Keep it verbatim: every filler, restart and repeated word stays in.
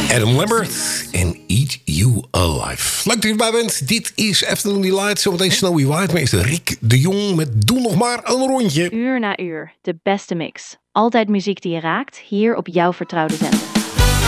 Adam Lambert en Eat You Alive. Leuk dat je erbij bent. Dit is Afternoon Delight. Zometeen Snowy White. Meester Rick de Jong met Doe nog maar een rondje. Uur na uur, de beste mix. Altijd muziek die je raakt, hier op jouw vertrouwde zender.